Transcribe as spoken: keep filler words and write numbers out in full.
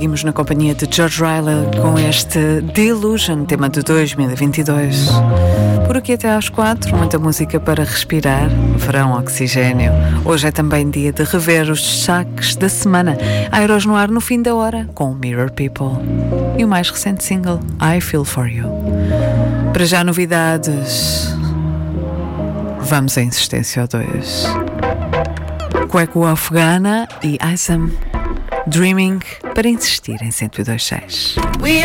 seguimos na companhia de George Riley com este Delusion, tema de dois mil e vinte e dois. Por aqui até às quatro, muita música para respirar, verão, oxigênio. Hoje é também dia de rever os destaques da semana. Aeros no ar no fim da hora, com Mirror People. E o mais recente single, I Feel For You. Para já novidades, vamos à Insistência dois. Cueco Afgana e Isam Dreaming para insistir em cento e dois ponto seis.